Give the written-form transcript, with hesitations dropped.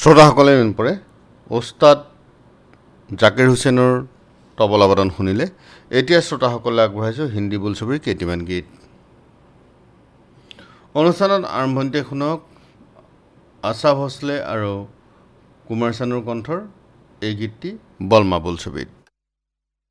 শ্ৰোতাসকলে মন পৰে ওস্তাদ জাকিৰ হুছেইনৰ তবলাবাদন শুনিলে। এতিয়া শ্ৰোতাসকলে আগবঢ়াইছোঁ হিন্দী বোলছবিৰ কেইটিমান গীত। অনুষ্ঠানত আৰম্ভণিতে শুনক আশা ভোঁসলে আৰু কুমাৰ চানুৰ কণ্ঠৰ এই গীতটি বলমা বোলছবিত।